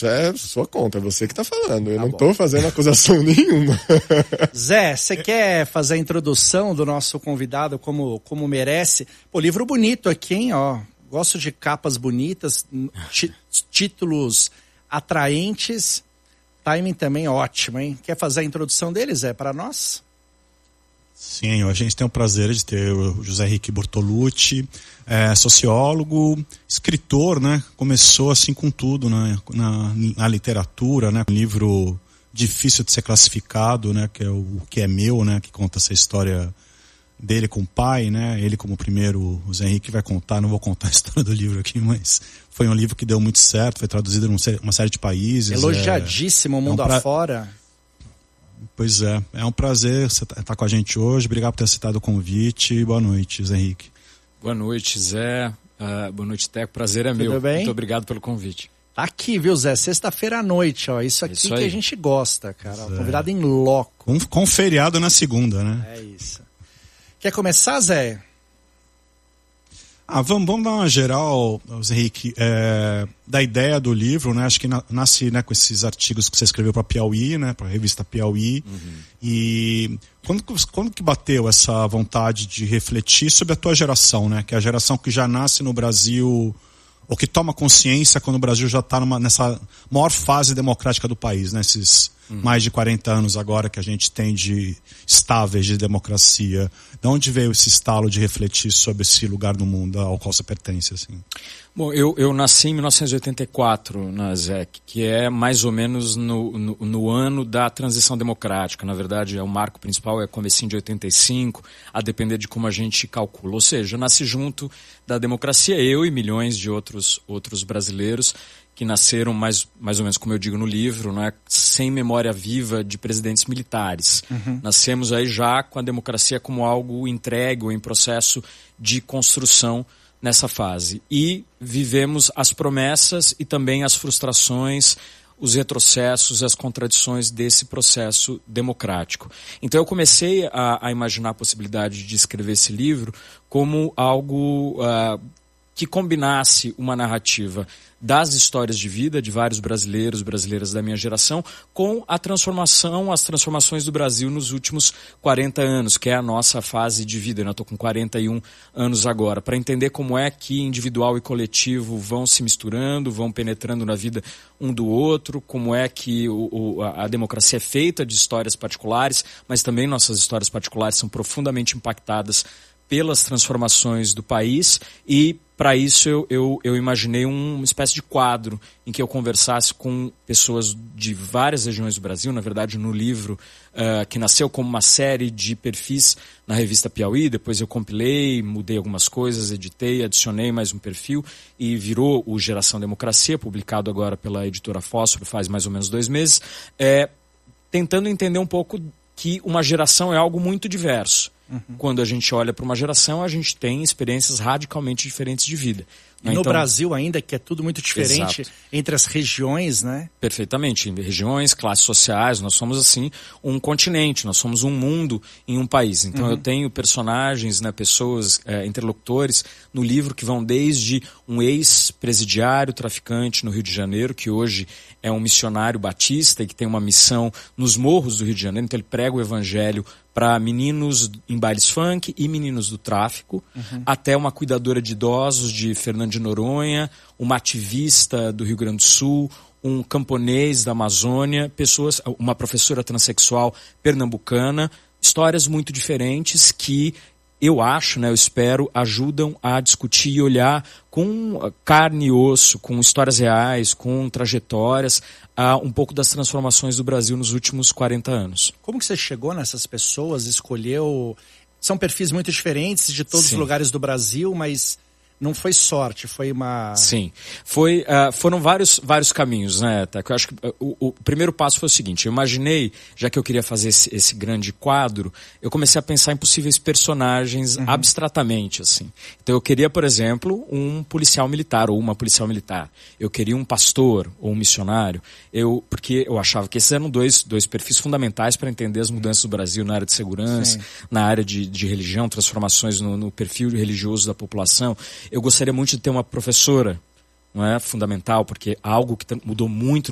Isso é sua conta, é você que tá falando. Eu não tô fazendo acusação nenhuma. Zé, você quer fazer a introdução do nosso convidado como merece? Pô, livro bonito aqui, hein? Ó, gosto de capas bonitas, títulos atraentes, timing também ótimo, hein? Quer fazer a introdução dele, Zé, para nós? Sim, a gente tem o prazer de ter o José Henrique Bortolucci, sociólogo, escritor, né? Começou assim com tudo, né? Na literatura, né? Um livro difícil de ser classificado, né? Que é o Que é Meu, né? Que conta essa história dele com o pai, né? Ele como primeiro, o José Henrique vai contar, não vou contar a história do livro aqui, mas foi um livro que deu muito certo, foi traduzido em uma série de países. Elogiadíssimo, mundo afora. Pois é um prazer você estar com a gente hoje. Obrigado por ter aceitado o convite. Boa noite, Zé Henrique. Boa noite, Zé. Boa noite, Teco. Prazer é meu. Tudo bem? Muito obrigado pelo convite. Tá aqui, viu, Zé? Sexta-feira à noite, ó. Isso aqui que a gente gosta, cara. Convidado em loco. Com feriado na segunda, né? É isso. Quer começar, Zé? Vamos dar uma geral, Zé Henrique, da ideia do livro, né? Acho que nasce, né, com esses artigos que você escreveu para Piauí, né? Para a revista Piauí. Uhum. E quando que bateu essa vontade de refletir sobre a tua geração, né? Que é a geração que já nasce no Brasil, ou que toma consciência quando o Brasil já está nessa maior fase democrática do país, né? Esses mais de 40 anos agora que a gente tem de estáveis de democracia. De onde veio esse estalo de refletir sobre esse lugar no mundo ao qual você pertence, assim? Bom, eu nasci em 1984 na ZEC, que é mais ou menos no ano da transição democrática. Na verdade, o marco principal é comecinho de 85, a depender de como a gente calcula. Ou seja, eu nasci junto da democracia, eu e milhões de outros brasileiros que nasceram mais ou menos, como eu digo no livro, né, sem memória viva de presidentes militares. Uhum. Nascemos aí já com a democracia como algo entregue ou em processo de construção nessa fase. E vivemos as promessas e também as frustrações, os retrocessos, as contradições desse processo democrático. Então eu comecei a imaginar a possibilidade de escrever esse livro como algo que combinasse uma narrativa das histórias de vida de vários brasileiras da minha geração, com as transformações do Brasil nos últimos 40 anos, que é a nossa fase de vida. Eu estou com 41 anos agora, para entender como é que individual e coletivo vão se misturando, vão penetrando na vida um do outro, como é que a democracia é feita de histórias particulares, mas também nossas histórias particulares são profundamente impactadas pelas transformações do país. E para isso eu imaginei uma espécie de quadro em que eu conversasse com pessoas de várias regiões do Brasil. Na verdade, no livro, que nasceu como uma série de perfis na revista Piauí, depois eu compilei, mudei algumas coisas, editei, adicionei mais um perfil e virou o Geração Democracia, publicado agora pela editora Fósforo faz mais ou menos 2 meses, tentando entender um pouco que uma geração é algo muito diverso. Uhum. Quando a gente olha para uma geração, a gente tem experiências radicalmente diferentes de vida. E no Brasil ainda, que é tudo muito diferente. Exato. Entre as regiões, né? Perfeitamente. Regiões, classes sociais, nós somos assim um continente, nós somos um mundo em um país. Então eu tenho personagens, né, pessoas, interlocutores no livro que vão desde um ex-presidiário traficante no Rio de Janeiro, que hoje é um missionário batista e que tem uma missão nos morros do Rio de Janeiro. Então ele prega o evangelho para meninos em bailes funk e meninos do tráfico, até uma cuidadora de idosos de Fernando de Noronha, uma ativista do Rio Grande do Sul, um camponês da Amazônia, uma professora transexual pernambucana, histórias muito diferentes que eu acho, né, eu espero, ajudam a discutir e olhar com carne e osso, com histórias reais, com trajetórias, um pouco das transformações do Brasil nos últimos 40 anos. Como que você chegou nessas pessoas, escolheu... São perfis muito diferentes de todos os lugares do Brasil, mas não foi sorte, foi uma... Sim, foram vários caminhos, né, Teco? Eu acho que o primeiro passo foi o seguinte: eu imaginei, já que eu queria fazer esse grande quadro, eu comecei a pensar em possíveis personagens abstratamente, assim. Então eu queria, por exemplo, um policial militar ou uma policial militar. Eu queria um pastor ou um missionário, porque eu achava que esses eram dois perfis fundamentais para entender as mudanças do Brasil na área de segurança, na área de religião, transformações no perfil religioso da população. Eu gostaria muito de ter uma professora, não é? Fundamental, porque algo que mudou muito